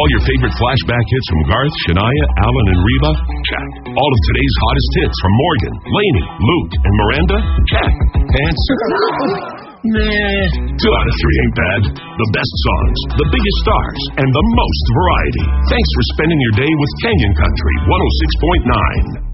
All your favorite flashback hits from Garth, Shania, Alan, and Reba? Check. All of today's hottest hits from Morgan, Lainey, Luke, and Miranda? Check. Pants? Nah. 2 out of 3 ain't bad. The best songs, the biggest stars, and the most variety. Thanks for spending your day with Canyon Country 106.9.